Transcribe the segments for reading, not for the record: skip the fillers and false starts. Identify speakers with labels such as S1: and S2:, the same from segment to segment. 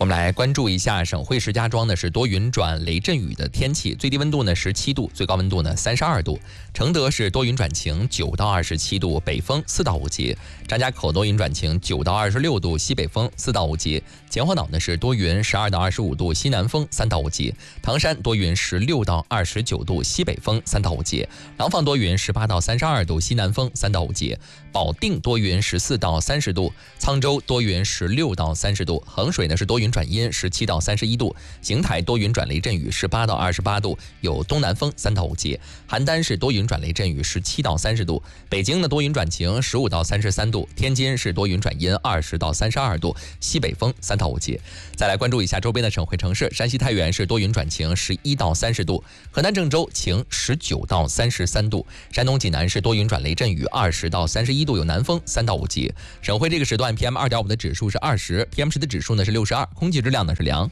S1: 我们来关注一下省会石家庄呢是多云转雷阵雨的天气，最低温度呢17度，最高温度呢32度。承德是多云转晴，9到27度，北风4到5节。张家口多云转晴，9到26度，西北风4到5节。秦皇岛呢是多云12到25度，西南风3到5节。唐山多云16到29度，西北风3到5节。廊坊多云18到32度，西南风3到5节。保定多云14到30度，沧州多云16到30度，衡水呢是多云转阴17到31度，邢台多云转雷阵雨18到28度，有东南风3到5节。邯郸是多云转雷阵雨17到30度，北京呢多云转晴15到33度，天津是多云转阴20到32度，西北风3到5节。再来关注一下周边的省会城市，山西太原是多云转晴11到30度，河南郑州晴19到33度，山东济南是多云转雷阵雨20到31度，有南风3到5节。省会这个时段 PM2.5 的指数是20， PM10 的指数呢是62，空气质量呢是良。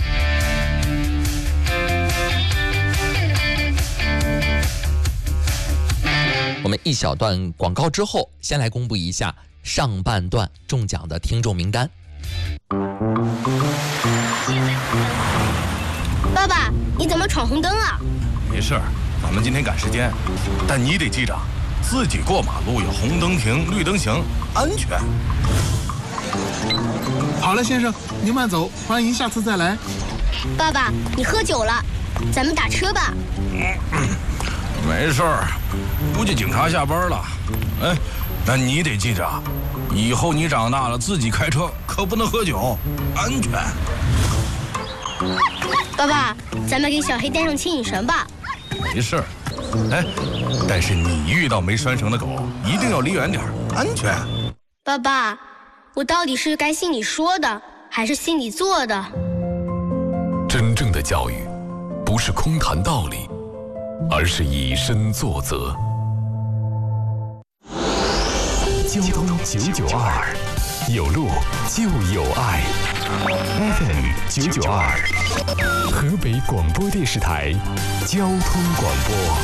S1: 我们一小段广告之后，先来公布一下上半段中奖的听众名单。
S2: 爸爸，你怎么闯红灯啊？
S3: 没事儿，咱们今天赶时间，但你得记着，自己过马路要红灯停，绿灯行，安全。
S4: 好了，先生，您慢走，欢迎下次再来。
S2: 爸爸，你喝酒了，咱们打车吧。
S3: 没事儿，估计警察下班了。哎，那你得记着，以后你长大了自己开车可不能喝酒，安全。
S2: 爸爸，咱们给小黑带上牵引绳吧。
S3: 没事儿，哎，但是你遇到没拴绳的狗，一定要离远点，安全。
S2: 爸爸，我到底是该信你说的，还是信你做的？
S5: 真正的教育，不是空谈道理，而是以身作则。交通992，有路就有爱。FM 992，河北广播电视台交通广播。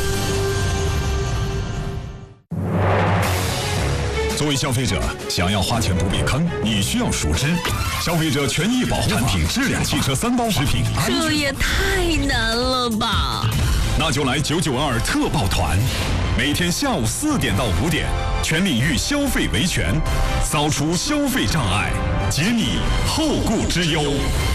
S6: 作为消费者，想要花钱不被坑，你需要熟知消费者权益保护产品质量、汽车3包食品。
S7: 这也太难了吧！
S6: 那就来992特报团，每天下午4点到5点，全领域消费维权，扫除消费障碍，解你后顾之忧。